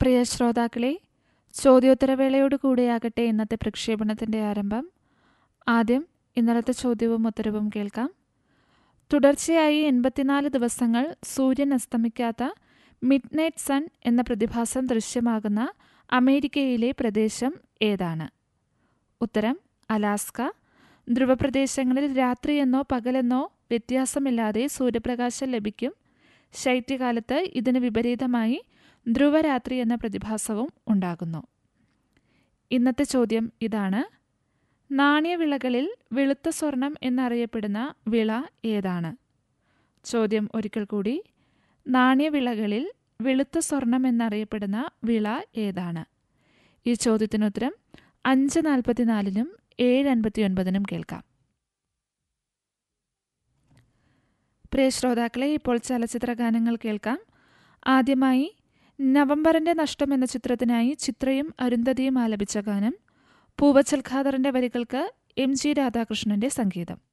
പ്രിയ ശ്രോതാക്കളെ, ചോദ്യോത്തരവേളയോടുകൂടിയാകട്ടെ ഇന്നത്തെ പ്രക്ഷേപണത്തിൻ്റെ ആരംഭം. ആദ്യം ഇന്നലത്തെ ചോദ്യവും ഉത്തരവും കേൾക്കാം. തുടർച്ചയായി 84 ദിവസങ്ങൾ സൂര്യൻ അസ്തമിക്കാത്ത മിഡ് നൈറ്റ് സൺ എന്ന പ്രതിഭാസം ദൃശ്യമാകുന്ന അമേരിക്കയിലെ പ്രദേശം ഏതാണ്? ഉത്തരം അലാസ്ക. ധ്രുവപ്രദേശങ്ങളിൽ രാത്രിയെന്നോ പകലെന്നോ വ്യത്യാസമില്ലാതെ സൂര്യപ്രകാശം ലഭിക്കും. ശൈത്യകാലത്ത് ഇതിന് വിപരീതമായി ധ്രുവരാത്രി എന്ന പ്രതിഭാസവും ഉണ്ടാകുന്നു. ഇന്നത്തെ ചോദ്യം ഇതാണ്: നാണ്യവിളകളിൽ വെളുത്ത സ്വർണം എന്നറിയപ്പെടുന്ന വിള ഏതാണ്? ചോദ്യം ഒരിക്കൽ കൂടി. നാണ്യവിളകളിൽ വെളുത്ത സ്വർണം എന്നറിയപ്പെടുന്ന വിള ഏതാണ്? ഈ ചോദ്യത്തിനുത്തരം 5:44 7:59 കേൾക്കാം. പ്രിയ ശ്രോതാക്കളെ, ഇപ്പോൾ ചലച്ചിത്ര ഗാനങ്ങൾ കേൾക്കാം. ആദ്യമായി നവംബറിൻ്റെ നഷ്ടം എന്ന ചിത്രത്തിനായി ചിത്രയും അരുന്ധതിയും ആലപിച്ച ഗാനം. പൂവച്ചൽ ഖാദറിൻ്റെ വരികൾക്ക് എം ജി രാധാകൃഷ്ണൻ്റെ സംഗീതം.